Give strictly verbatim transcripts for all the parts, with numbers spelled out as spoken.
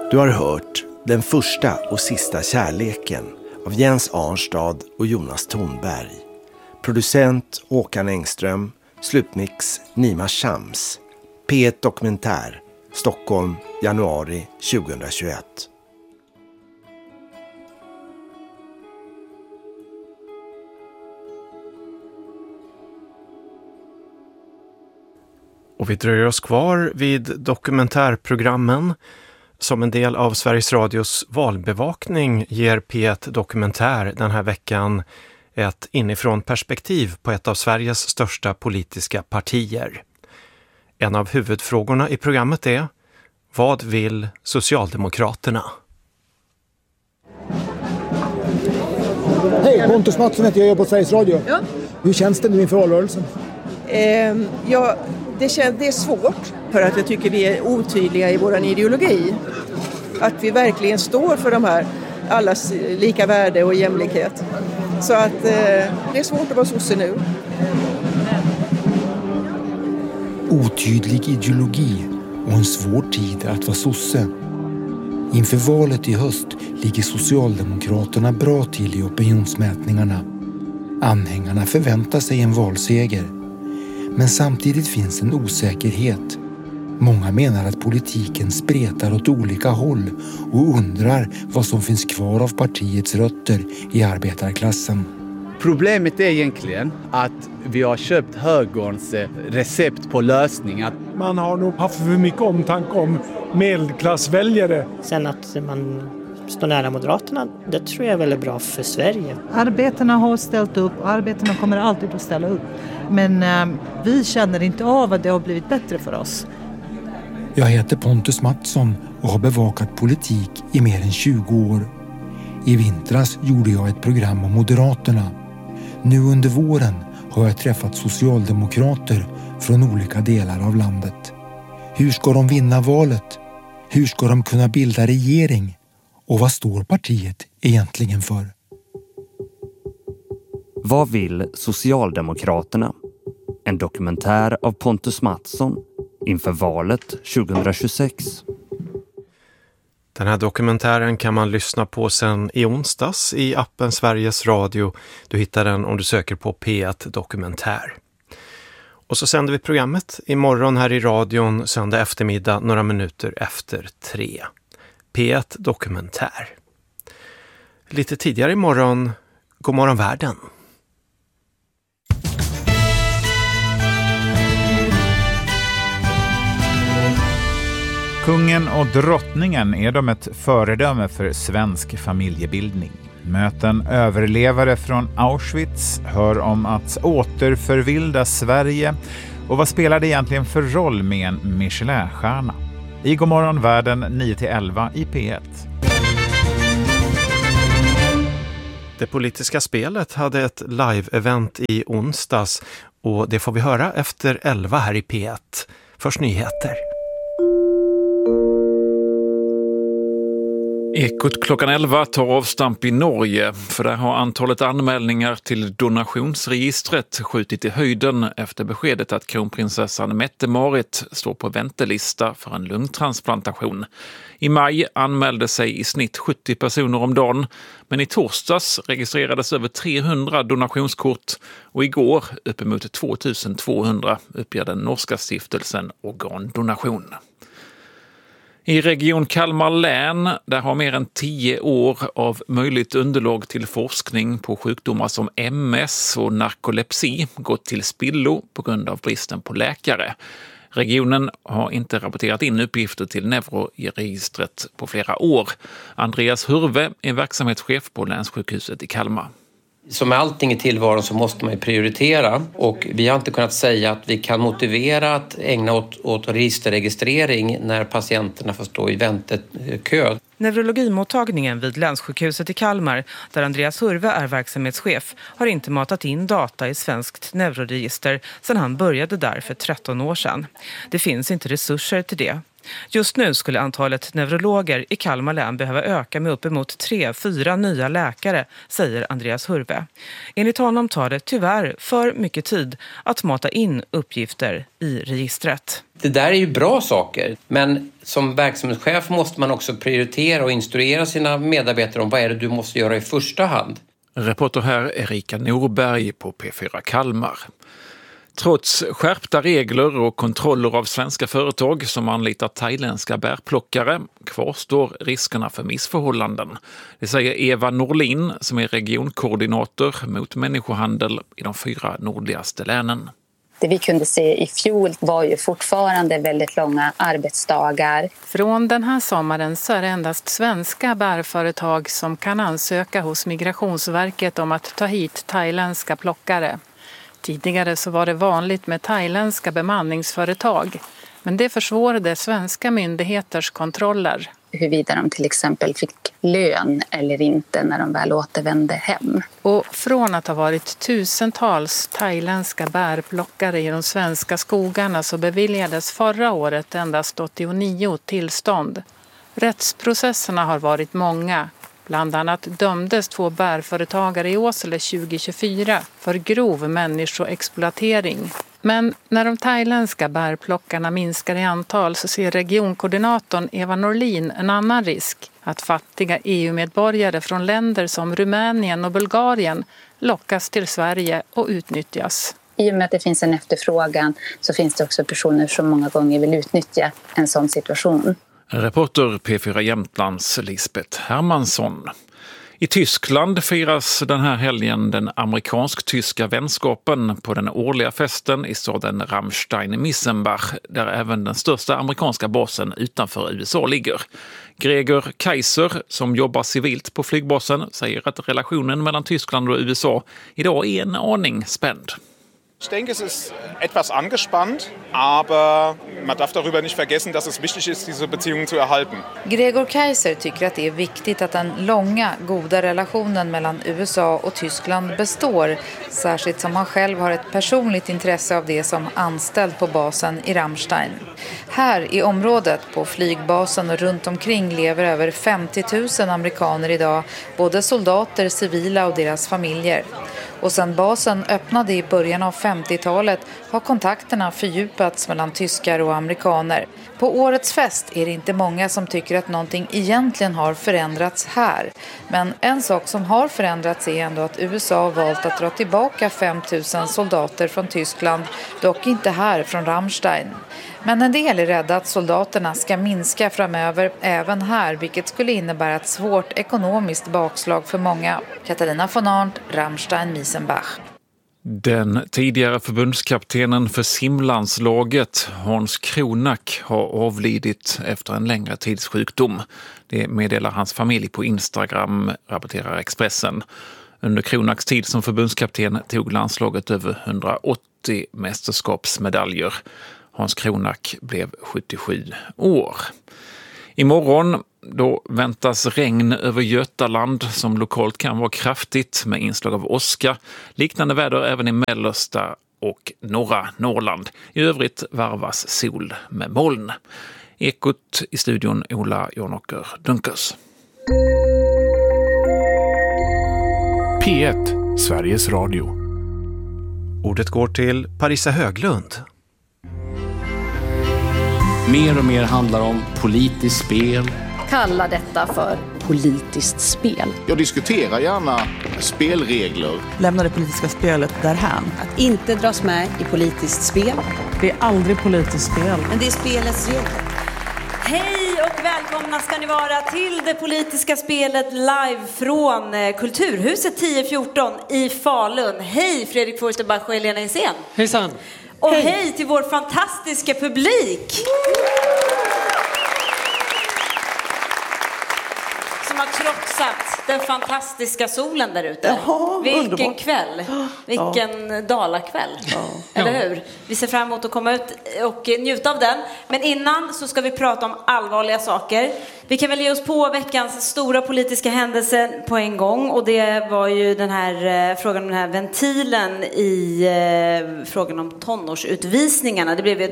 Du har hört Den första och sista kärleken av Jens Arnstad och Jonas Thornberg. Producent Håkan Engström, slutmix Nima Shams. P ett Dokumentär, Stockholm, januari tjugohundratjugoett. Och vi dröjer oss kvar vid dokumentärprogrammen. Som en del av Sveriges Radios valbevakning ger P ett Dokumentär den här veckan ett inifrån perspektiv på ett av Sveriges största politiska partier. En av huvudfrågorna i programmet är: vad vill Socialdemokraterna? Hej, Pontus Mattsson heter jag, jobbar på Sveriges Radio. Ja. Hur känns det nu inför valrörelsen? Eh, ja, det, känns, det är svårt för att jag tycker vi är otydliga i vår ideologi. Att vi verkligen står för de här allas lika värde och jämlikhet. Så att eh, det är svårt att vara sosse nu. Otydlig ideologi och en svår tid att vara sosse. Inför valet i höst ligger Socialdemokraterna bra till i opinionsmätningarna. Anhängarna förväntar sig en valseger. Men samtidigt finns en osäkerhet. Många menar att politiken spretar åt olika håll och undrar vad som finns kvar av partiets rötter i arbetarklassen. Problemet är egentligen att vi har köpt högerns recept på lösning. Att man har nog haft för mycket omtanke om medelklassväljare. Sen att man står nära Moderaterna, det tror jag är väldigt bra för Sverige. Arbetarna har ställt upp och arbetarna kommer alltid att ställa upp. Men eh, vi känner inte av att det har blivit bättre för oss. Jag heter Pontus Mattsson och har bevakat politik i mer än tjugo år. I vintras gjorde jag ett program om Moderaterna. Nu under våren har jag träffat socialdemokrater från olika delar av landet. Hur ska de vinna valet? Hur ska de kunna bilda regering? Och vad står partiet egentligen för? Vad vill Socialdemokraterna? En dokumentär av Pontus Mattsson inför valet tjugohundratjugosex. Den här dokumentären kan man lyssna på sen i onsdags i appen Sveriges Radio. Du hittar den om du söker på P ett Dokumentär. Och så sänder vi programmet imorgon här i radion söndag eftermiddag några minuter efter tre. P ett Dokumentär. Lite tidigare imorgon, God morgon världen. Kungen och drottningen är de ett föredöme för svensk familjebildning. Möten överlevare från Auschwitz, hör om att återförvilda Sverige och vad spelar det egentligen för roll med en Michelinstjärna? I God morgon världen nio till elva i P ett. Det politiska spelet hade ett live-event i onsdags och det får vi höra efter elva här i P ett. Först nyheter. Ekot klockan elva tar avstamp i Norge, för där har antalet anmälningar till donationsregistret skjutit i höjden efter beskedet att kronprinsessan Mette-Marit står på väntelista för en lungtransplantation. I maj anmälde sig i snitt sjuttio personer om dagen, men i torsdags registrerades över trehundra donationskort och igår uppemot tvåtusen-tvåhundra, uppger den norska stiftelsen Organdonation. I region Kalmar län, där har mer än tio år av möjligt underlag till forskning på sjukdomar som M S och narkolepsi gått till spillo på grund av bristen på läkare. Regionen har inte rapporterat in uppgifter till neuroregistret på flera år. Andreas Hurve är verksamhetschef på länssjukhuset i Kalmar. Som med allting i tillvaron så måste man ju prioritera, och vi har inte kunnat säga att vi kan motivera att ägna åt, åt registerregistrering när patienterna får stå i väntekö. Neurologimottagningen vid länssjukhuset i Kalmar, där Andreas Hurve är verksamhetschef, har inte matat in data i svenskt neuroregister sedan han började där för tretton år sedan. Det finns inte resurser till det. Just nu skulle antalet neurologer i Kalmar län behöva öka med uppemot tre, fyra nya läkare, säger Andreas Hurve. Enligt honom tar det tyvärr för mycket tid att mata in uppgifter i registret. Det där är ju bra saker, men som verksamhetschef måste man också prioritera och instruera sina medarbetare om vad är det du måste göra i första hand. Reporter här Erika Norberg på P fyra Kalmar. Trots skärpta regler och kontroller av svenska företag som anlitar thailändska bärplockare kvarstår riskerna för missförhållanden. Det säger Eva Norlin som är regionkoordinator mot människohandel i de fyra nordligaste länen. Det vi kunde se i fjol var ju fortfarande väldigt långa arbetsdagar. Från den här sommaren så är det endast svenska bärföretag som kan ansöka hos Migrationsverket om att ta hit thailändska plockare. Tidigare så var det vanligt med thailändska bemanningsföretag, men det försvårade svenska myndigheters kontroller. Huruvida de till exempel fick lön eller inte när de väl återvände hem. Och från att ha varit tusentals thailändska bärplockare i de svenska skogarna så beviljades förra året endast åttionio tillstånd. Rättsprocesserna har varit många. Bland annat dömdes två bärföretagare i Åsele tjugo tjugofyra för grov människoexploatering. Men när de thailändska bärplockarna minskar i antal så ser regionkoordinatorn Eva Norlin en annan risk. Att fattiga E U-medborgare från länder som Rumänien och Bulgarien lockas till Sverige och utnyttjas. I och med att det finns en efterfrågan så finns det också personer som många gånger vill utnyttja en sån situation. Reporter P fyra Jämtlands Lisbeth Hermansson. I Tyskland firas den här helgen den amerikansk-tyska vänskapen på den årliga festen i staden Ramstein-Missenbach, där även den största amerikanska basen utanför U S A ligger. Gregor Kaiser, som jobbar civilt på flygbasen, säger att relationen mellan Tyskland och U S A idag är en aning spänd. Ich denke, es ist etwas angespannt, aber man darf darüber nicht vergessen, dass es wichtig ist, diese Beziehungen zu erhalten. Gregor Kaiser tycker att det är viktigt att den långa, goda relationen mellan U S A och Tyskland består, särskilt som han själv har ett personligt intresse av det som anställd på basen i Ramstein. Här i området, på flygbasen och runt omkring lever över femtio tusen amerikaner idag, både soldater, civila och deras familjer. Och sedan basen öppnade i början av femtiotalet har kontakterna fördjupats mellan tyskar och amerikaner. På årets fest är det inte många som tycker att någonting egentligen har förändrats här. Men en sak som har förändrats är ändå att U S A har valt att dra tillbaka fem tusen soldater från Tyskland, dock inte här från Ramstein. Men en del är rädda att soldaterna ska minska framöver även här, vilket skulle innebära ett svårt ekonomiskt bakslag för många. Katarina von Arndt, Ramstein-Missenbach. Den tidigare förbundskaptenen för simlandslaget, Hans Kronak, har avlidit efter en längre tids sjukdom. Det meddelar hans familj på Instagram, rapporterar Expressen. Under Kronaks tid som förbundskapten tog landslaget över hundraåttio mästerskapsmedaljer. Hans Kronak blev sjuttiosju år. Imorgon då väntas regn över Götaland som lokalt kan vara kraftigt med inslag av åska. Liknande väder även i mellersta och norra Norrland. I övrigt varvas sol med moln. Ekot i studion Ola Jonåker Dunkers. P ett, Sveriges Radio. Ordet går till Parisa Höglund. Mer och mer handlar om politiskt spel. Kalla detta för politiskt spel. Jag diskuterar gärna spelregler. Lämna det politiska spelet därhän. Att inte dras med i politiskt spel. Det är aldrig politiskt spel. Men det är spelets regler. Hej och välkomna ska ni vara till det politiska spelet live från Kulturhuset tio fjorton i Falun. Hej Fredrik Furstenbach och Helena Hysén. Hejsan. Och hej. hej till vår fantastiska publik. Som har trotsat den fantastiska solen där ute. Jaha, vilken underbart. kväll. Vilken ja. dalakväll. Ja. Eller hur? Vi ser fram emot att komma ut och njuta av den. Men innan så ska vi prata om allvarliga saker. Vi kan väl ge oss på veckans stora politiska händelse på en gång. Och det var ju den här eh, frågan om den här ventilen i eh, frågan om tonårsutvisningarna. Det blev ett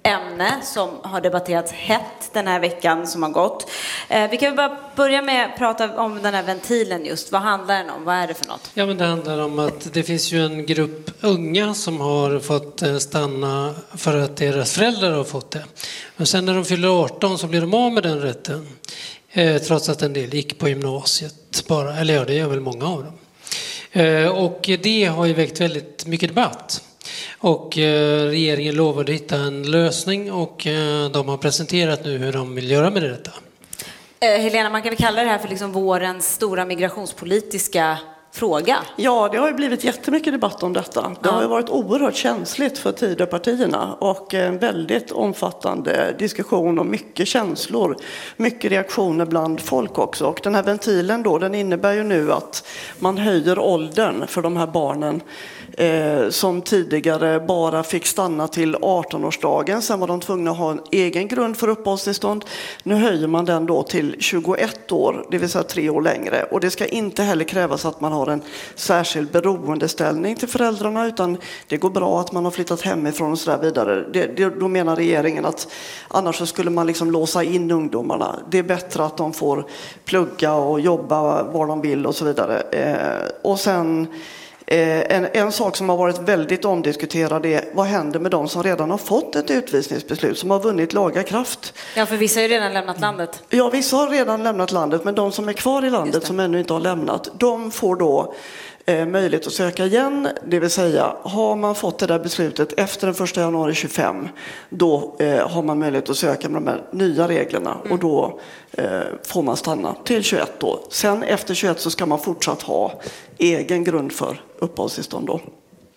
ämne som har debatterats hett den här veckan som har gått. Eh, vi kan väl bara börja med att prata om den här ventilen just. Vad handlar den om? Vad är det för något? Ja, men det handlar om att det finns ju en grupp unga som har fått stanna för att deras föräldrar har fått det. Men sen när de fyller arton så blir de av med den rätten. Eh, trots att en del gick på gymnasiet bara. Eller ja, det gör väl många av dem. Eh, och det har ju väckt väldigt mycket debatt. Och eh, regeringen lovade hitta en lösning och eh, de har presenterat nu hur de vill göra med detta. Eh, Helena, man kan väl kalla det här för liksom vårens stora migrationspolitiska fråga? Ja, det har ju blivit jättemycket debatt om detta. Det har ju varit oerhört känsligt för Tidöpartierna och en väldigt omfattande diskussion och mycket känslor, mycket reaktioner bland folk också. Och den här ventilen då, den innebär ju nu att man höjer åldern för de här barnen eh, som tidigare bara fick stanna till arton-årsdagen. Sen var de tvungna att ha en egen grund för uppehållstillstånd. Nu höjer man den då till tjugoett år, det vill säga tre år längre. Och det ska inte heller krävas att man har en särskild beroendeställning till föräldrarna, utan det går bra att man har flyttat hemifrån och så där vidare. Det, det, då menar regeringen att annars så skulle man liksom låsa in ungdomarna. Det är bättre att de får plugga och jobba var de vill och så vidare. Eh, och sen En, en sak som har varit väldigt omdiskuterad är vad händer med de som redan har fått ett utvisningsbeslut, som har vunnit laga kraft. Ja, för vissa har ju redan lämnat landet. Ja, vissa har redan lämnat landet, men de som är kvar i landet som ännu inte har lämnat, de får då eh, möjlighet att söka igen. Det vill säga, har man fått det där beslutet efter den första januari tjugofem, då eh, har man möjlighet att söka med de här nya reglerna mm. och då eh, får man stanna till tjugoett år. Sen efter tjugoett så ska man fortsatt ha egen grund för uppehållstillstånd då.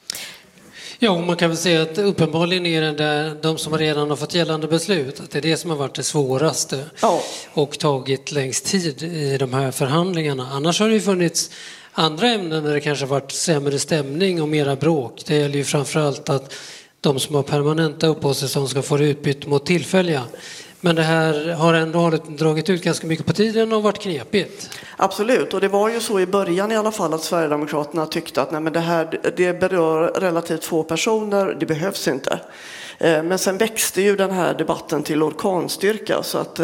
Ja, och man kan väl säga att uppenbarligen är det där, de som redan har fått gällande beslut, att det är det som har varit det svåraste ja. och tagit längst tid i de här förhandlingarna. Annars har det ju funnits andra ämnen där det kanske har varit sämre stämning och mera bråk. Det gäller ju framförallt att de som har permanenta uppehållstillstånd ska få det utbytt mot tillfälliga. Men det här har ändå dragit ut ganska mycket på tiden och varit knepigt. Absolut, och det var ju så i början i alla fall att Sverigedemokraterna tyckte att nej, men det här det berör relativt få personer, det behövs inte. Men sen växte ju den här debatten till orkanstyrka, så att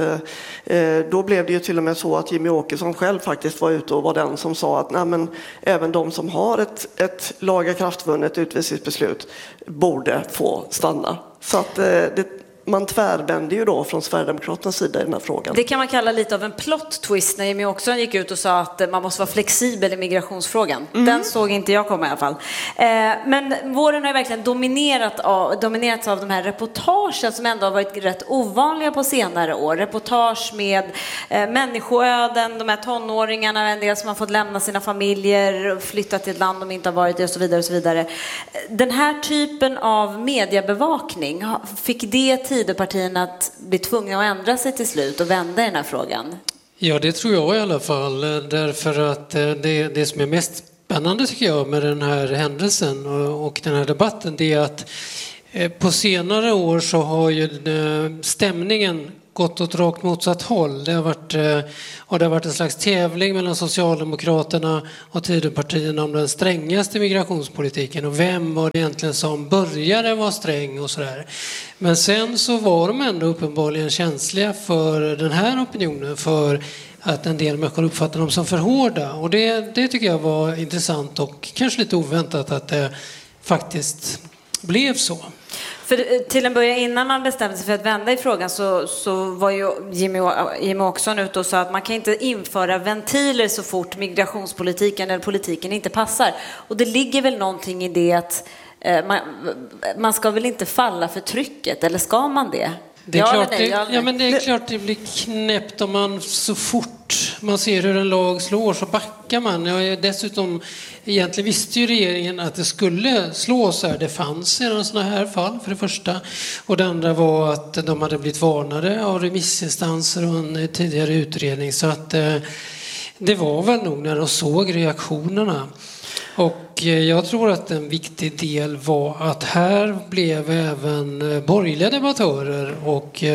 då blev det ju till och med så att Jimmy Åkesson själv faktiskt var ute och var den som sa att nej, men även de som har ett, ett lagakraftvunnet utvisningsbeslut borde få stanna. Så att det man tvärvände ju då från Sverigedemokraternas sida i den här frågan. Det kan man kalla lite av en plot twist när Jimmy också gick ut och sa att man måste vara flexibel i migrationsfrågan. Mm. Den såg inte jag komma i alla fall. Eh, men våren har ju verkligen dominerat av, dominerats av de här reportagen som ändå har varit rätt ovanliga på senare år. Reportage med eh, människoöden, de här tonåringarna, en del som har fått lämna sina familjer, flytta till ett land de inte har varit i och så vidare och så vidare. Den här typen av mediebevakning, fick det Tidöpartierna att bli tvungna att ändra sig till slut och vända i den här frågan? Ja, det tror jag i alla fall. Därför att det, det som är mest spännande tycker jag med den här händelsen och, och den här debatten, det är att på senare år så har ju stämningen gått åt rakt motsatt håll. Det har varit, och det har varit en slags tävling mellan Socialdemokraterna och Tidöpartierna om den strängaste migrationspolitiken och vem var det egentligen som började vara sträng och sådär. Men sen så var de ändå uppenbarligen känsliga för den här opinionen, för att en del människor uppfattar dem som för hårda. Och det, det tycker jag var intressant och kanske lite oväntat att det faktiskt blev så. För till en början, innan man bestämde sig för att vända i frågan, så, så var ju Jimmy, Jimmy också ute och sa att man kan inte införa ventiler så fort migrationspolitiken eller politiken inte passar. Och det ligger väl någonting i det att eh, man, man ska väl inte falla för trycket, eller ska man det? Det är, ja, klart, nej, det, ja, ja, men det är klart det blir knäppt om man så fort man ser hur en lag slår så backar man. Ja, dessutom egentligen visste ju regeringen att det skulle slå så här. Det fanns redan sådana här fall för det första. Och det andra var att de hade blivit varnade av remissinstanser och en tidigare utredning. Så att eh, det var väl nog när de såg reaktionerna. Och jag tror att en viktig del var att här blev även borgerliga debattörer och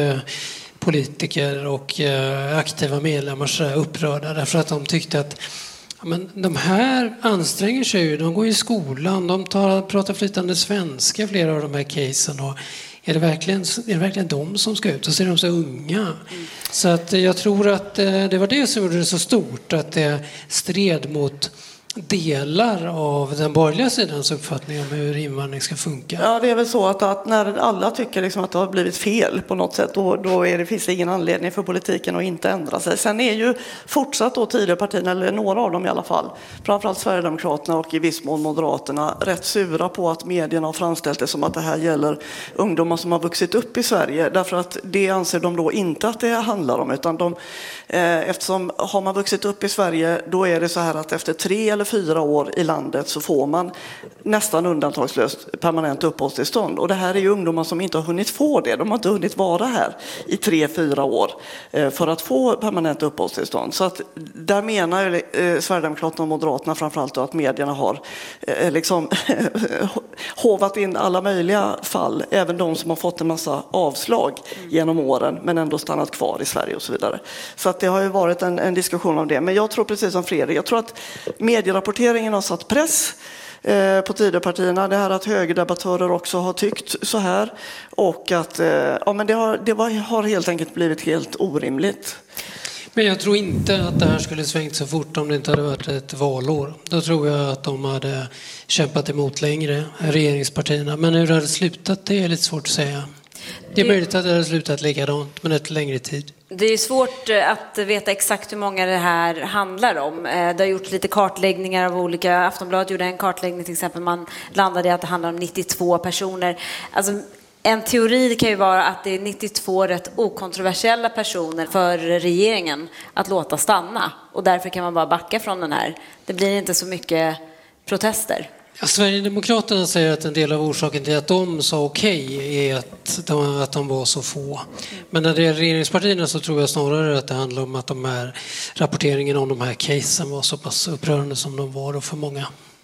politiker och aktiva medlemmar så upprörda, därför att de tyckte att ja, men de här anstränger sig ju, de går i skolan, de tar, pratar flytande svenska, flera av de här casen, och är det verkligen, är det verkligen de som ska ut? Och så är de så unga. Mm. Så att jag tror att det var det som gjorde det så stort, att det stred mot delar av den borgerliga sidans uppfattning om hur invandring ska funka. Ja, det är väl så att, att när alla tycker liksom att det har blivit fel på något sätt, då, då är det, finns det ingen anledning för politiken att inte ändra sig. Sen är ju fortsatt då Tidöpartierna, eller några av dem i alla fall, framförallt Sverigedemokraterna och i viss mån Moderaterna, rätt sura på att medierna har framställt det som att det här gäller ungdomar som har vuxit upp i Sverige. Därför att det anser de då inte att det handlar om, utan de, eh, eftersom har man vuxit upp i Sverige, då är det så här att efter tre eller fyra år i landet så får man nästan undantagslöst permanent uppehållstillstånd. Och det här är ju ungdomar som inte har hunnit få det. De har inte hunnit vara här i tre, fyra år för att få permanent uppehållstillstånd. Så att där menar ju eh, Sverigedemokraterna och Moderaterna framförallt då att medierna har eh, liksom hovat in alla möjliga fall. Även de som har fått en massa avslag genom åren men ändå stannat kvar i Sverige och så vidare. Så att det har ju varit en, en diskussion om det. Men jag tror precis som Fredrik, jag tror att medierapporteringen har satt press eh, på Tidöpartierna. Det här att högerdebattörer också har tyckt så här. Och att eh, ja, men det, har, det var, har helt enkelt blivit helt orimligt. Men jag tror inte att det här skulle svängt så fort om det inte hade varit ett valår. Då tror jag att de hade kämpat emot längre, regeringspartierna. Men hur det hade slutat, det är lite svårt att säga. Det är möjligt att det hade slutat likadant, men ett längre tid. Det är svårt att veta exakt hur många det här handlar om. Det har gjort lite kartläggningar av olika. Aftonbladet gjorde en kartläggning till exempel. Man landade i att det handlar om nittiotvå personer. Alltså, en teori kan ju vara att det är nittiotvå rätt okontroversiella personer för regeringen att låta stanna. Och därför kan man bara backa från den här. Det blir inte så mycket protester. Ja, Sverigedemokraterna säger att en del av orsaken till att de sa okej är att de, att de var så få. Men när det är regeringspartierna så tror jag snarare att det handlar om att de här rapporteringen om de här casen var så pass upprörande som de var och för många.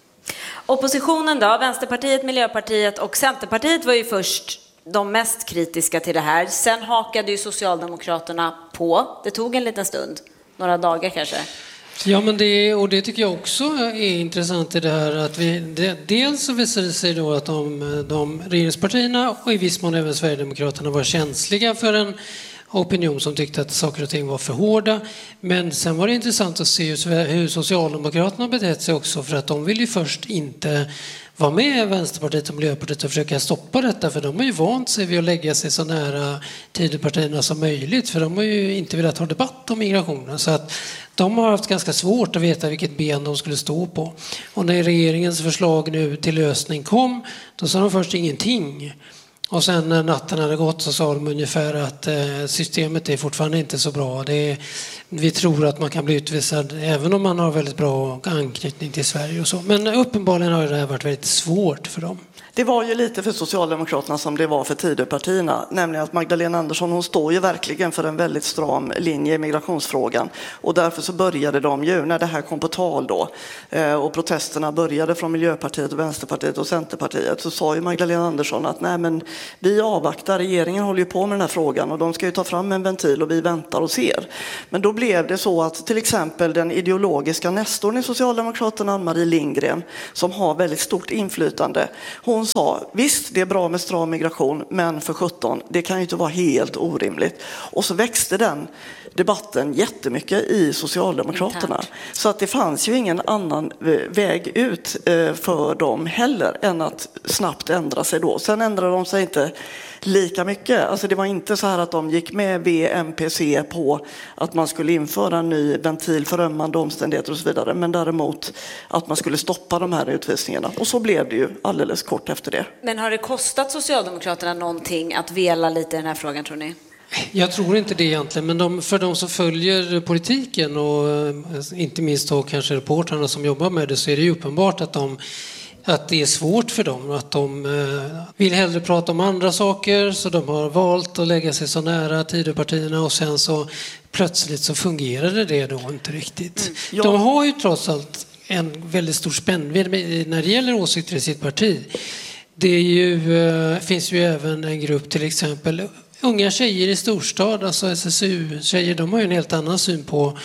Oppositionen då, Vänsterpartiet, Miljöpartiet och Centerpartiet var ju först de mest kritiska till det här. Sen hakade ju Socialdemokraterna på. Det tog en liten stund, några dagar kanske. Ja, men det, och det tycker jag också är intressant i det här att vi, det, dels så visade det sig då att de, de regeringspartierna och i viss mån även Sverigedemokraterna var känsliga för en opinion som tyckte att saker och ting var för hårda. Men sen var det intressant att se hur Socialdemokraterna betett sig också, för att de vill ju först inte vara med Vänsterpartiet och Miljöpartiet och försöka stoppa detta, för de har ju vant sig vid att lägga sig så nära Tidöpartierna som möjligt, för de har ju inte velat ha debatt om migrationen, så att de har haft ganska svårt att veta vilket ben de skulle stå på. Och när regeringens förslag nu till lösning kom, då sa de först ingenting. Och sen när natten hade gått så sa de ungefär att systemet är fortfarande inte så bra. Det är, vi tror att man kan bli utvisad även om man har väldigt bra anknytning till Sverige och så. Men uppenbarligen har det här varit väldigt svårt för dem. Det var ju lite för Socialdemokraterna som det var för Tidöpartierna, nämligen att Magdalena Andersson, hon står ju verkligen för en väldigt stram linje i migrationsfrågan, och därför så började de ju, när det här kom på tal då och protesterna började från Miljöpartiet och Vänsterpartiet och Centerpartiet, så sa ju Magdalena Andersson att nej, men vi avvaktar, regeringen håller ju på med den här frågan och de ska ju ta fram en ventil och vi väntar och ser. Men då blev det så att till exempel den ideologiska nestorn i Socialdemokraterna, Ann-Marie Lindgren, som har väldigt stort inflytande, hon sa, visst det är bra med stram migration, men för sjutton, det kan ju inte vara helt orimligt. Och så växte den debatten jättemycket i Socialdemokraterna. Så att det fanns ju ingen annan väg ut för dem heller än att snabbt ändra sig då. Sen ändrade de sig inte lika mycket. Alltså det var inte så här att de gick med V M P C på att man skulle införa en ny ventil för ömmande omständigheter och så vidare. Men däremot att man skulle stoppa de här utvisningarna. Och så blev det ju alldeles kort efter det. Men har det kostat Socialdemokraterna någonting att vela lite i den här frågan, tror ni? Jag tror inte det egentligen, men de, för de som följer politiken och inte minst då kanske reportrarna som jobbar med det, så är det ju uppenbart att de att det är svårt för dem, att de eh, vill hellre prata om andra saker, så de har valt att lägga sig så nära Tidöpartierna, och sen så plötsligt så fungerade det då inte riktigt. Mm, ja. De har ju trots allt en väldigt stor spännvidd när det gäller åsikter i sitt parti. Det är ju, eh, finns ju även en grupp, till exempel unga tjejer i storstad, alltså S S U-tjejer, de har ju en helt annan syn på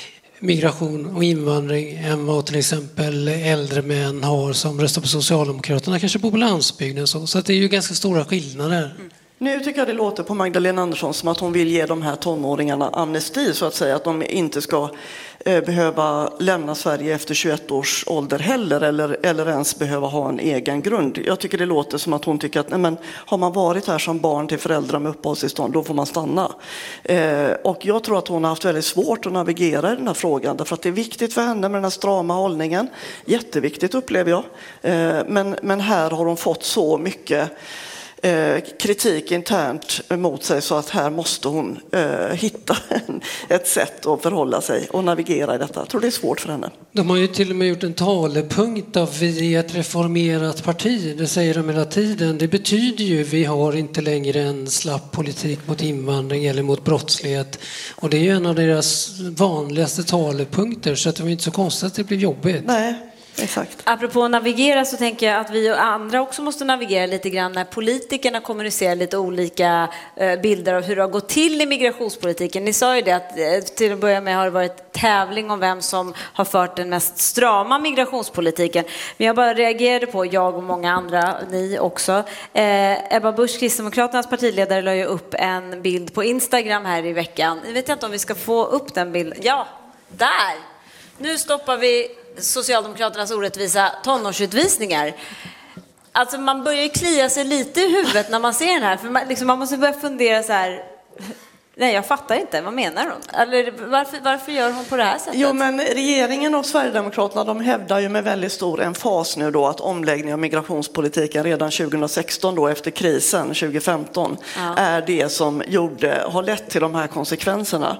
migration och invandring än vad till exempel äldre män har som röstar på Socialdemokraterna, kanske på landsbygden. Så, så att det är ju ganska stora skillnader. Mm. Nu tycker jag det låter på Magdalena Andersson som att hon vill ge de här tonåringarna amnesti, så att säga, att de inte ska eh, behöva lämna Sverige efter tjugoett års ålder heller, eller, eller ens behöva ha en egen grund. Jag tycker det låter som att hon tycker att nej, men, har man varit här som barn till föräldrar med uppehållstillstånd, då får man stanna. Eh, och jag tror att hon har haft väldigt svårt att navigera i den här frågan, därför att det är viktigt för henne med den här strama hållningen. Jätteviktigt upplever jag. Eh, men, men här har hon fått så mycket Eh, kritik internt mot sig, så att här måste hon eh, hitta en, ett sätt att förhålla sig och navigera i detta. Jag tror det är svårt för henne. De har ju till och med gjort en talepunkt av vi är ett reformerat parti. Det säger de hela tiden. Det betyder ju vi har inte längre en slapp politik mot invandring eller mot brottslighet. Och det är ju en av deras vanligaste talepunkter, så att det var inte så konstigt att det blev jobbigt. Nej. Exakt. Apropå navigera, så tänker jag att vi och andra också måste navigera lite grann när politikerna kommunicerar lite olika bilder av hur det har gått till i migrationspolitiken. Ni sa ju det att till att börja med har det varit tävling om vem som har fört den mest strama migrationspolitiken. Men jag bara reagerade på, jag och många andra, ni också. Eh, Ebba Busch, Kristdemokraternas partiledare, la ju upp en bild på Instagram här i veckan. Jag vet inte om vi ska få upp den bilden. Ja, där! Nu stoppar vi Socialdemokraternas orättvisa tonårsutvisningar. Alltså man börjar ju klia sig lite i huvudet när man ser den här. För man, liksom, man måste börja fundera så här. Nej, jag fattar inte. Vad menar hon? Eller varför, varför gör hon på det här sättet? Jo, men regeringen och Sverigedemokraterna, de hävdar ju med väldigt stor emfas nu då att omläggning av migrationspolitiken redan tjugohundrasexton då efter krisen tjugofemton ja. är det som gjorde, har lett till de här konsekvenserna.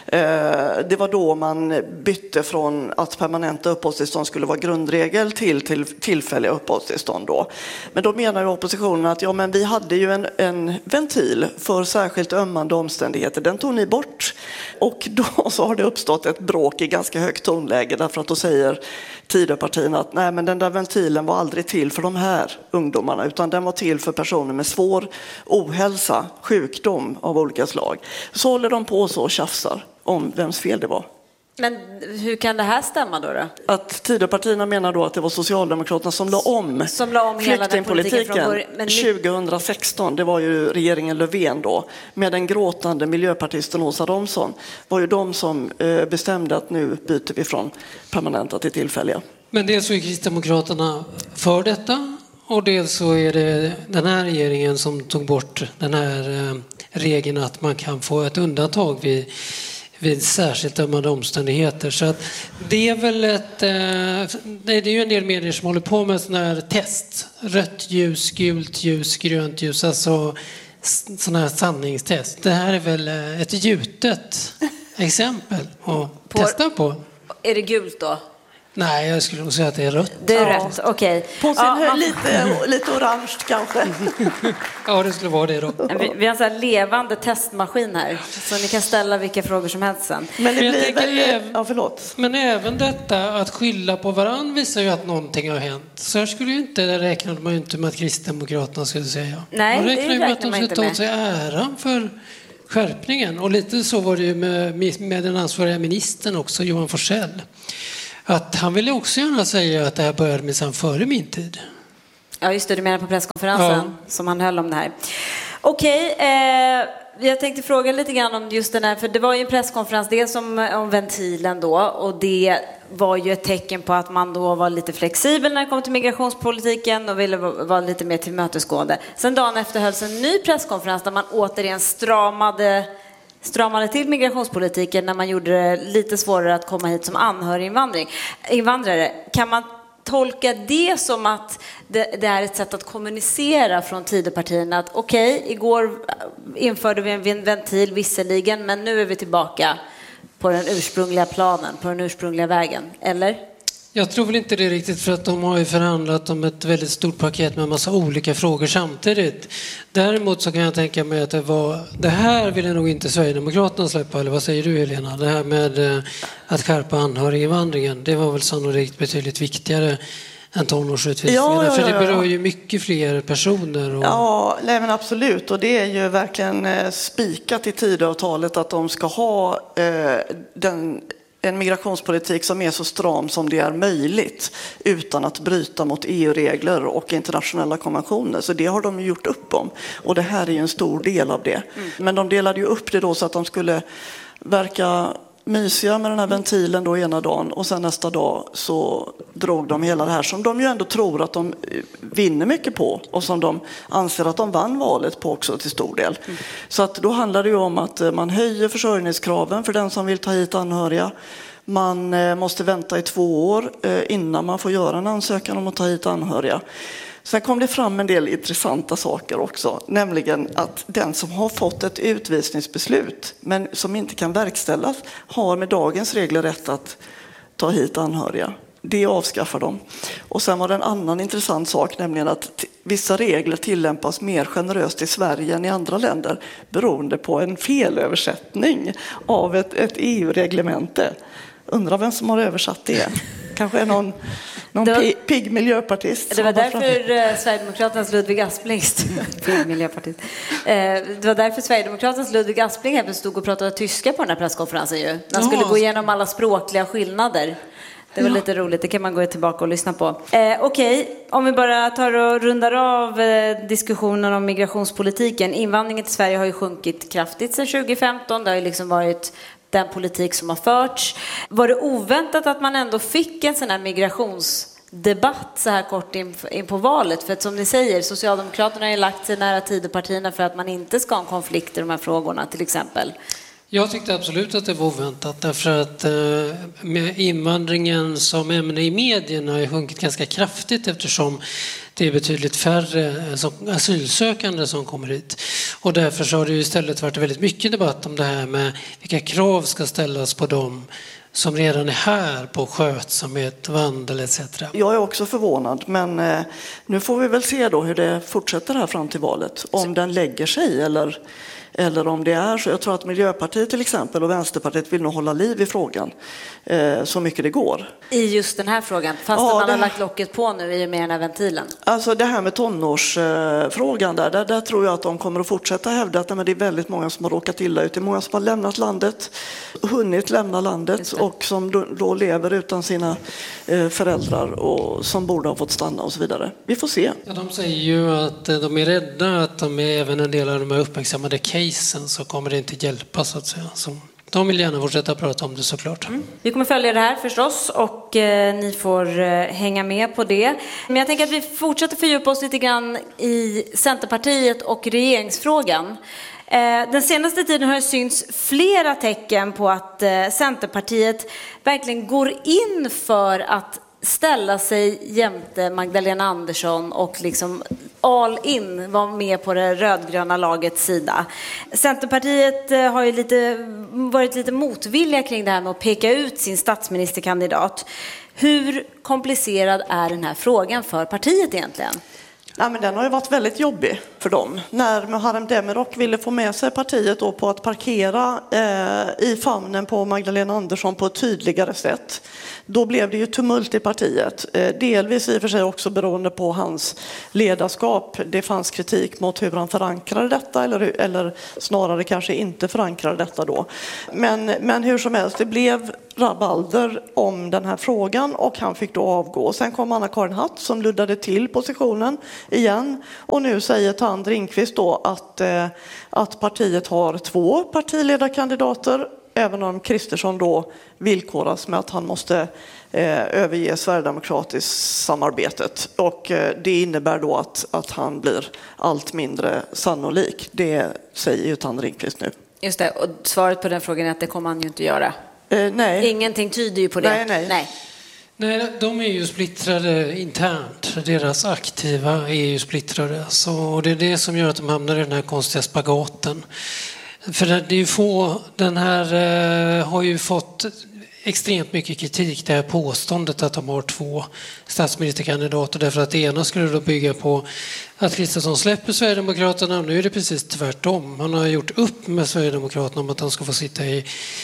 Det var då man bytte från att permanenta uppehållstillstånd skulle vara grundregel till, till tillfälliga uppehållstillstånd då. Men då menar ju oppositionen att ja, men vi hade ju en, en ventil för särskilt ömmande omständigheter. Den tog ni bort, och då så har det uppstått ett bråk i ganska högt tonläge, därför att då säger Tidöpartierna att nej, men den där ventilen var aldrig till för de här ungdomarna, utan den var till för personer med svår ohälsa, sjukdom av olika slag. Så håller de på så och tjafsar om vems fel det var. Men hur kan det här stämma då? då? Att Tidöpartierna menar då att det var Socialdemokraterna som la om, som la om hela den politiken från men tjugohundrasexton. Det var ju regeringen Löfven då, med den gråtande miljöpartisten Åsa Romson, var ju de som bestämde att nu byter vi från permanenta till tillfälliga. Men dels så är Kristdemokraterna för detta, och dels så är det den här regeringen som tog bort den här regeln att man kan få ett undantag vid vid särskilt ömmande omständigheter. Så att det är väl ett... Det är ju en del medier som håller på med sådana här test. Rött ljus, gult ljus, grönt ljus. Alltså sådana här sanningstest. Det här är väl ett gjutet exempel att på, testa på. Är det gult då? Nej, jag skulle nog säga att det är rött. Det är ja. rätt, okej. Okay. På sin ja, höjd man... lite, lite orange kanske. Ja, det skulle vara det då. Vi, vi har en sån här levande testmaskin här, så ni kan ställa vilka frågor som helst sen. Men det blir väl... även... ja, förlåt. Men även detta att skylla på varann visar ju att någonting har hänt. Så här skulle ju inte, det räknade man ju inte med att Kristdemokraterna skulle säga. Nej, man räknar ju med att de skulle ta åt sig äran för skärpningen. Och lite så var det ju med, med den ansvariga ministern också, Johan Forssell. Att han ville också gärna säga att det här började minsann före min tid. Ja, just det, du menar på presskonferensen ja. som han höll om det här. Okej, eh, jag tänkte fråga lite grann om just den här, för det var ju en presskonferens dels om, om ventilen då, och det var ju ett tecken på att man då var lite flexibel när det kom till migrationspolitiken och ville vara lite mer tillmötesgående. Sen dagen efter hölls en ny presskonferens där man återigen stramade stramade till migrationspolitiken när man gjorde det lite svårare att komma hit som anhöriginvandring. Invandrare. Kan man tolka det som att det, det är ett sätt att kommunicera från Tidöpartierna att okej, okay, igår införde vi en ventil visserligen, men nu är vi tillbaka på den ursprungliga planen, på den ursprungliga vägen, eller? Jag tror väl inte det riktigt, för att de har ju förhandlat om ett väldigt stort paket med en massa olika frågor samtidigt. Däremot så kan jag tänka mig att det var, det här ville nog inte Sverigedemokraterna släppa, eller vad säger du Helena? Det här med att skärpa anhöriginvandringen, det var väl sannolikt betydligt viktigare än tonårsutvisningarna, ja, ja, ja, ja. För det berör ju mycket fler personer. Och... Ja, nej, men absolut. Och det är ju verkligen spikat i Tidöavtalet att de ska ha eh, den en migrationspolitik som är så stram som det är möjligt utan att bryta mot E U-regler och internationella konventioner. Så det har de ju gjort upp om. Och det här är ju en stor del av det. Mm. Men de delade ju upp det då så att de skulle verka mysiga med den här ventilen då ena dagen och sen nästa dag så drog de hela det här som de ju ändå tror att de vinner mycket på och som de anser att de vann valet på också till stor del. Mm. Så att då handlar det ju om att man höjer försörjningskraven för den som vill ta hit anhöriga. Man måste vänta i två år innan man får göra en ansökan om att ta hit anhöriga. Sen kom det fram en del intressanta saker också, nämligen att den som har fått ett utvisningsbeslut men som inte kan verkställas har med dagens regler rätt att ta hit anhöriga. Det avskaffar de. Och sen var det en annan intressant sak, nämligen att vissa regler tillämpas mer generöst i Sverige än i andra länder beroende på en felöversättning av ett, ett E U-reglemente. Undrar vem som har översatt det. Kanske är någon, någon det var, pigg miljöpartist. Det var därför eh, Sverigedemokraternas Ludvig Aspling pigg miljöpartist. Eh, det var därför Sverigedemokraternas Ludvig Aspling även stod och pratade tyska på den här presskonferensen ju. Han skulle ja. gå igenom alla språkliga skillnader. Det var ja. lite roligt, det kan man gå tillbaka och lyssna på. Eh, Okej, okay. Om vi bara tar och rundar av eh, diskussionen om migrationspolitiken. Invandringen till Sverige har ju sjunkit kraftigt sedan tjugo femton. Det har ju liksom varit den politik som har förts. Var det oväntat att man ändå fick en sån här migrationsdebatt så här kort in, in på valet? För att som ni säger, Socialdemokraterna har ju lagt sig nära Tidöpartierna för att man inte ska ha en konflikt i de här frågorna till exempel. Jag tyckte absolut att det var oväntat därför att med invandringen som ämne i medierna har sjunkit ganska kraftigt eftersom det är betydligt färre asylsökande som kommer hit. Och därför så har det istället varit väldigt mycket debatt om det här med vilka krav ska ställas på dem som redan är här på skötsamhet, vandel et cetera. Jag är också förvånad, men eh, nu får vi väl se då hur det fortsätter här fram till valet. Om den lägger sig eller, eller om det är så. Jag tror att Miljöpartiet till exempel och Vänsterpartiet vill nog hålla liv i frågan eh, så mycket det går. I just den här frågan, fast ja, man det... har lagt locket på nu i och med den här ventilen. Alltså det här med tonårsfrågan där, där, där tror jag att de kommer att fortsätta hävda att men det är väldigt många som har råkat illa ut. Det är många som har lämnat landet, hunnit lämna landet och som då, då lever utan sina eh, föräldrar och som borde ha fått stanna och så vidare. Vi får se. Ja, de säger ju att de är rädda att de är även en del av de här uppmärksammade casen så kommer det inte hjälpa så att säga. Så de vill gärna fortsätta prata om det såklart. Mm. Vi kommer följa det här förstås och eh, ni får eh, hänga med på det. Men jag tänker att vi fortsätter fördjupa oss lite grann i Centerpartiet och regeringsfrågan. Den senaste tiden har det synts flera tecken på att Centerpartiet verkligen går in för att ställa sig jämte Magdalena Andersson och liksom all in var med på det rödgröna lagets sida. Centerpartiet har ju lite, varit lite motvilliga kring det här med att peka ut sin statsministerkandidat. Hur komplicerad är den här frågan för partiet egentligen? Nej, men den har ju varit väldigt jobbig för dem. När Muharrem Demirok ville få med sig partiet då på att parkera eh, i famnen på Magdalena Andersson på ett tydligare sätt. Då blev det ju tumult i partiet. Eh, delvis i och för sig också beroende på hans ledarskap. Det fanns kritik mot hur han förankrade detta eller, eller snarare kanske inte förankrade detta då. Men, men hur som helst, det blev rabalder om den här frågan och han fick då avgå. Sen kom Anna-Karin Hatt som luddade till positionen igen och nu säger Thand Ringqvist då att, eh, att partiet har två partiledarkandidater även om Kristersson då villkoras med att han måste eh, överge Sverigedemokratiskt samarbetet och eh, det innebär då att, att han blir allt mindre sannolik. Det säger ju Thand Ringqvist nu. Just det, och svaret på den frågan är att det kommer han ju inte göra. Eh, nej. Ingenting tyder ju på det. Nej, nej. nej. Nej, de är ju splittrade internt. Deras aktiva är ju splittrade. Så, och det är det som gör att de hamnar i den här konstiga spagaten. För det är ju få, den här eh, har ju fått extremt mycket kritik, det här påståendet att de har två statsministerkandidater, därför att det ena skulle då bygga på att Kristersson släpper Sverigedemokraterna, och nu är det precis tvärtom. Han har gjort upp med Sverigedemokraterna om att han ska få sitta i,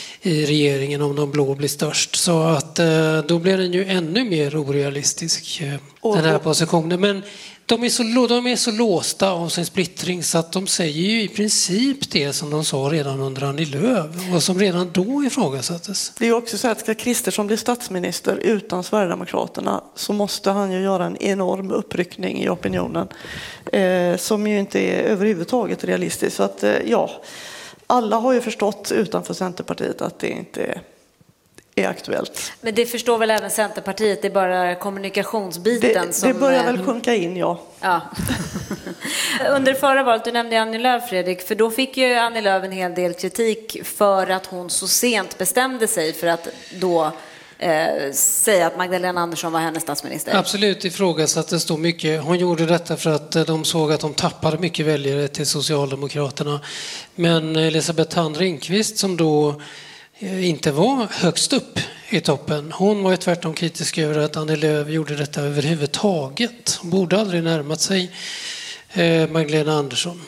i regeringen om de blå blir störst. Så att eh, då blir den ju ännu mer orealistisk, eh, den här positionen. Men de är, så, de är så låsta av sin splittring så att de säger ju i princip det som de sa redan under Annie Lööf och som redan då ifrågasattes. Det är ju också så att ska Kristersson bli statsminister utan Sverigedemokraterna så måste han ju göra en enorm uppryckning i opinionen eh, som ju inte är överhuvudtaget realistiskt. Så att eh, ja, alla har ju förstått utanför Centerpartiet att det inte är är aktuellt. Men det förstår väl även Centerpartiet, det är bara kommunikationsbiten det, som... Det börjar väl sjunka in, ja. ja. Under förra valet, du nämnde Annie Lööf, Fredrik, för då fick ju Annie Lööf en hel del kritik för att hon så sent bestämde sig för att då eh, säga att Magdalena Andersson var hennes statsminister. Absolut, ifrågasattes då mycket. Hon gjorde detta för att de såg att de tappade mycket väljare till Socialdemokraterna. Men Elisabeth Thand Ringqvist som då inte var högst upp i toppen. Hon var ju tvärtom kritisk över att Annie Lööf gjorde detta överhuvudtaget. Hon borde aldrig närmat sig eh, Magdalena Andersson.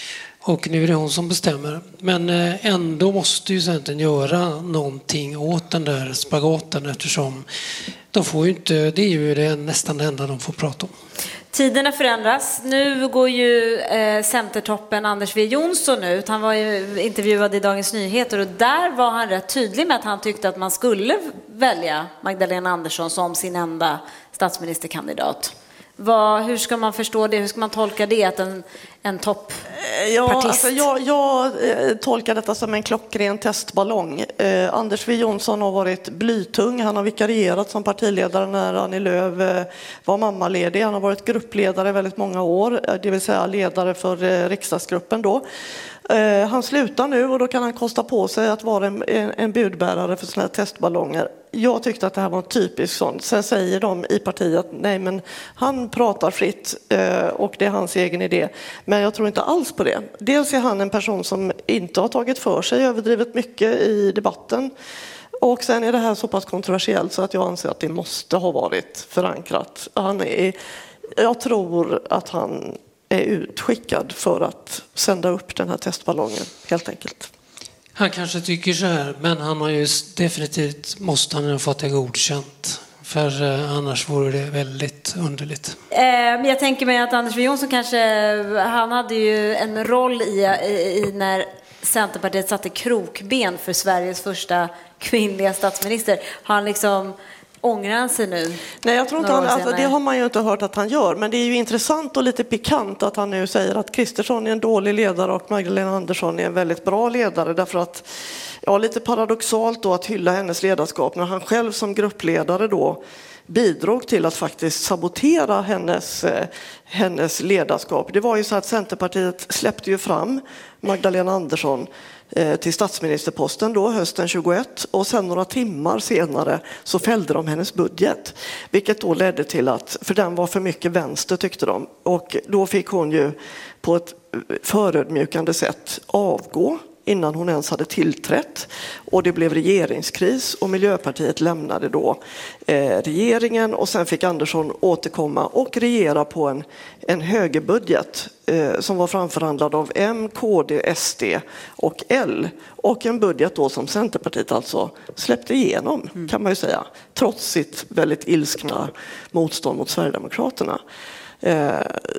Och nu är det hon som bestämmer. Men eh, ändå måste ju Centern göra någonting åt den där spagaten eftersom de får ju inte, det är ju det, nästan det enda de får prata om. Tiderna förändras. Nu går ju eh, Centertoppen Anders W. Jonsson ut. Han var ju intervjuad i Dagens Nyheter och där var han rätt tydlig med att han tyckte att man skulle välja Magdalena Andersson som sin enda statsministerkandidat. Vad, hur ska man förstå det? Hur ska man tolka det? Att en, en topppartist... Ja, alltså jag, jag eh, tolkar detta som en klockren testballong. Eh, Anders W. Jonsson har varit blytung. Han har vikarierat som partiledare när Annie Lööf eh, var mammaledig. Han har varit gruppledare väldigt många år, det vill säga ledare för eh, riksdagsgruppen då. Eh, han slutar nu och då kan han kosta på sig att vara en, en, en budbärare för såna här testballonger. Jag tyckte att det här var en typisk sån. Sen säger de i partiet att nej, men han pratar fritt eh, och det är hans egen idé. Men jag tror inte alls på det. Dels är han en person som inte har tagit för sig överdrivet mycket i debatten. Och sen är det här så pass kontroversiellt så att jag anser att det måste ha varit förankrat. Han är, jag tror att han är utskickad för att sända upp den här testballongen helt enkelt. Han kanske tycker så här, men han har ju definitivt måste han ha fått det godkänt. För eh, annars vore det väldigt underligt. Eh, jag tänker mig att Anders W. Jonsson kanske, han hade ju en roll i, i, i när Centerpartiet satte krokben för Sveriges första kvinnliga statsminister. Har han liksom... Ångrar han sig nu? Nej, jag tror inte han, alltså, det har man ju inte hört att han gör. Men det är ju intressant och lite pikant att han nu säger att Kristersson är en dålig ledare och Magdalena Andersson är en väldigt bra ledare. Därför att, ja, lite paradoxalt då att hylla hennes ledarskap när han själv som gruppledare då bidrog till att faktiskt sabotera hennes, eh, hennes ledarskap. Det var ju så att Centerpartiet släppte ju fram Magdalena Andersson till statsministerposten då hösten tjugoett och sen några timmar senare så fällde de hennes budget, vilket då ledde till att, för den var för mycket vänster tyckte de, och då fick hon ju på ett förödmjukande sätt avgå innan hon ens hade tillträtt och det blev regeringskris och Miljöpartiet lämnade då eh, regeringen och sen fick Andersson återkomma och regera på en, en högerbudget eh, som var framförhandlad av M, K D, S D och L och en budget då som Centerpartiet alltså släppte igenom mm. kan man ju säga, trots sitt väldigt ilskna motstånd mot Sverigedemokraterna. Eh,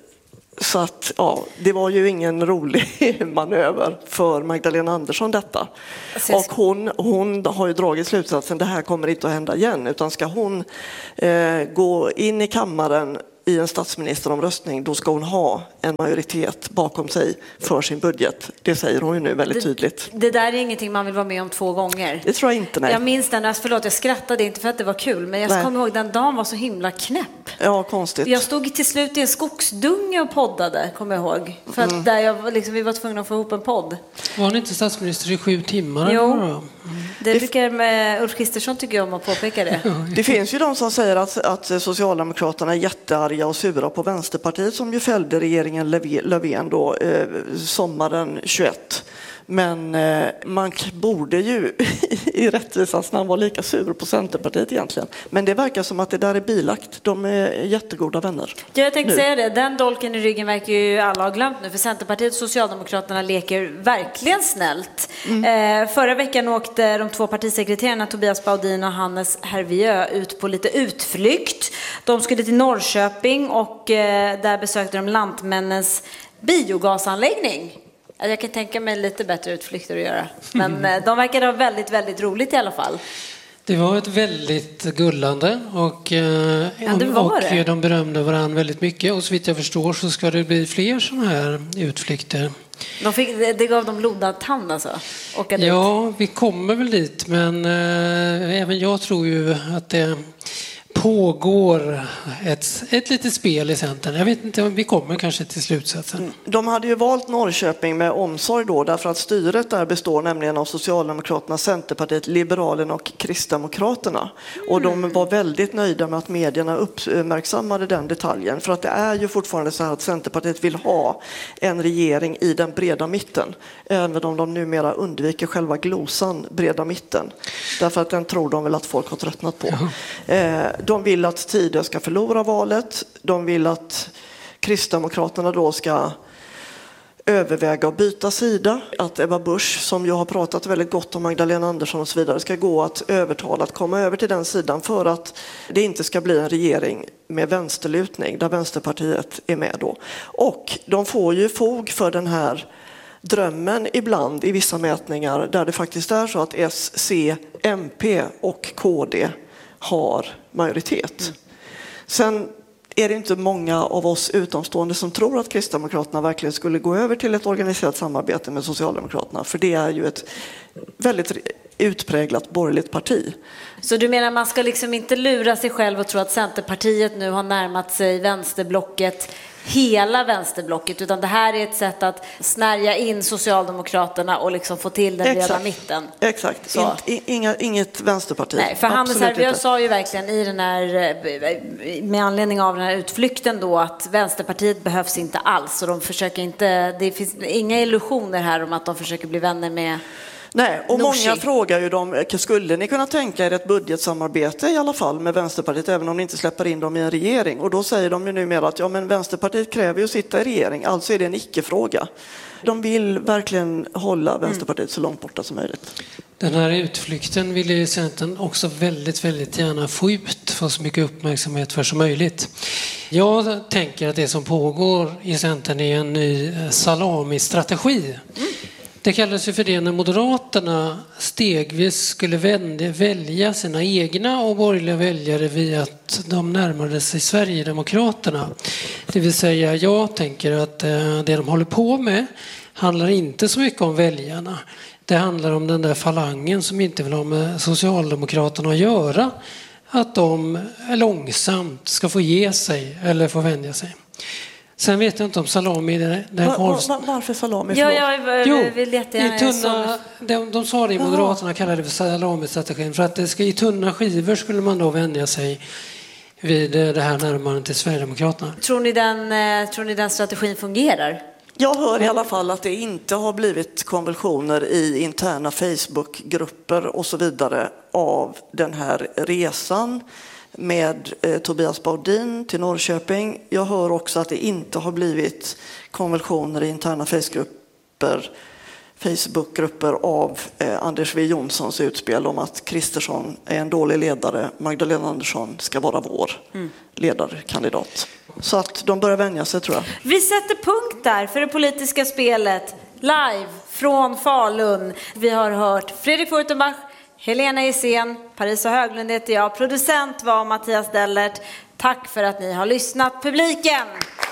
Så att, ja, det var ju ingen rolig manöver för Magdalena Andersson detta. Och hon, hon har ju dragit slutsatsen det här kommer inte att hända igen. Utan ska hon eh, gå in i kammaren i en statsministeromröstning, då ska hon ha en majoritet bakom sig för sin budget. Det säger hon ju nu väldigt det, tydligt. Det där är ingenting man vill vara med om två gånger. Det tror jag inte, nej. Jag minns den, förlåt jag skrattade inte för att det var kul, men jag kommer ihåg den dagen var så himla knäpp. Ja, konstigt. Jag stod till slut i en skogsdunge och poddade, kommer jag ihåg. För att mm. där jag, liksom, vi var tvungna att få ihop en podd. Var ni inte statsminister i sju timmar? Jo, mm. det brukar med Ulf Kristersson tycker jag om att påpeka det. Det finns ju de som säger att, att Socialdemokraterna är jättearga och sura på Vänsterpartiet som ju fällde regeringen Löfven då, eh, sommaren tjugoett. Men eh, man borde ju i rättvisans namn vara lika sur på Centerpartiet egentligen. Men det verkar som att det där är bilagt. De är jättegoda vänner. Ja, jag tänkte nu. säga det. Den dolken i ryggen verkar ju alla ha glömt nu. För Centerpartiet och Socialdemokraterna leker verkligen snällt. Mm. Eh, förra veckan åkte de två partisekreterarna Tobias Baudin och Hannes Hervieu ut på lite utflykt. De skulle till Norrköping och eh, där besökte de Lantmännens biogasanläggning. Jag kan tänka mig lite bättre utflykter att göra. Men mm. de verkar ha väldigt, väldigt roligt i alla fall. Det var ett väldigt gullande och, eh, ja, det var och det. de berömde varandra väldigt mycket. Och så vitt jag förstår så ska det bli fler sådana här utflykter. De fick, det gav dem blodad tand alltså? Åka dit. Ja, vi kommer väl dit. Men eh, även jag tror ju att det pågår ett, ett litet spel i Centern. Jag vet inte om vi kommer kanske till slutsatsen. De hade ju valt Norrköping med omsorg då, därför att styret där består nämligen av Socialdemokraterna, Centerpartiet, Liberalen och Kristdemokraterna. Mm. Och de var väldigt nöjda med att medierna uppmärksammade den detaljen. För att det är ju fortfarande så här att Centerpartiet vill ha en regering i den breda mitten. Även om de numera undviker själva glosan breda mitten. Därför att den tror de väl att folk har tröttnat på. Ja. Eh, De vill att Tidö ska förlora valet. De vill att Kristdemokraterna då ska överväga att byta sida. Att Ebba Busch, som jag har pratat väldigt gott om, Magdalena Andersson och så vidare, ska gå att övertala att komma över till den sidan för att det inte ska bli en regering med vänsterlutning där Vänsterpartiet är med då. Och de får ju fog för den här drömmen ibland i vissa mätningar där det faktiskt är så att S, C, M P och K D har majoritet. Mm. Sen är det inte många av oss utomstående som tror att Kristdemokraterna verkligen skulle gå över till ett organiserat samarbete med Socialdemokraterna. För det är ju ett väldigt utpräglat borgerligt parti. Så du menar man ska liksom inte lura sig själv och tro att Centerpartiet nu har närmat sig vänsterblocket, hela vänsterblocket, utan det här är ett sätt att snärja in Socialdemokraterna och liksom få till den breda mitten. Exakt, så. In, inga, inget vänsterparti. Nej, för Hannes Hervieu sa ju verkligen i den här, med anledning av den här utflykten då, att Vänsterpartiet behövs inte alls och de försöker inte, det finns inga illusioner här om att de försöker bli vänner med. Nej, och Norsi. Många frågar ju dem, skulle ni kunna tänka er ett budgetsamarbete i alla fall med Vänsterpartiet även om ni inte släpper in dem i en regering? Och då säger de ju numera att ja, men Vänsterpartiet kräver ju att sitta i regering, alltså är det en icke-fråga. De vill verkligen hålla Vänsterpartiet mm. så långt borta som möjligt. Den här utflykten vill ju Centern också väldigt, väldigt gärna få ut, få så mycket uppmärksamhet för som möjligt. Jag tänker att det som pågår i Centern är en ny salami-strategi. Mm. Det kallas ju för det när Moderaterna stegvis skulle välja sina egna och borgerliga väljare via att de närmade sig Sverigedemokraterna. Det vill säga, jag tänker att det de håller på med handlar inte så mycket om väljarna. Det handlar om den där falangen som inte vill ha med Socialdemokraterna att göra. Att de långsamt ska få ge sig eller få vänja sig. Sen vet jag inte om salami... Den var, var, varför salami? Ja, jag jo, vill jättegärna... I tunna, de, de sa det i Moderaterna, kallade det för salami-strategin. För att det ska, i tunna skivor skulle man då vänja sig vid det här närmandet till Sverigedemokraterna. Tror ni den, tror ni den strategin fungerar? Jag hör i alla fall att det inte har blivit konvulsioner i interna Facebookgrupper och så vidare av den här resan med eh, Tobias Baudin till Norrköping. Jag hör också att det inte har blivit konvulsioner i interna Facebookgrupper, Facebookgrupper av eh, Anders W. Jonssons utspel om att Kristersson är en dålig ledare. Magdalena Andersson ska vara vår mm. ledarkandidat. Så att de börjar vänja sig, tror jag. Vi sätter punkt där för det politiska spelet live från Falun. Vi har hört Fredrik Furtenbach, Helena Isen, Parisa Höglund heter jag. Producent var Mattias Dellert. Tack för att ni har lyssnat, publiken!